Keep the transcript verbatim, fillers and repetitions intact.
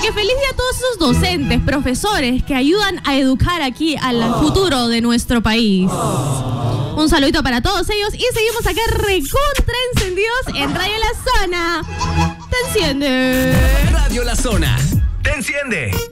que feliz día a todos esos docentes, profesores que ayudan a educar aquí al futuro de nuestro país. Un saludito para todos ellos y seguimos acá recontra encendidos en Radio La Zona. ¡Te enciende! Radio La Zona. ¡Te enciende!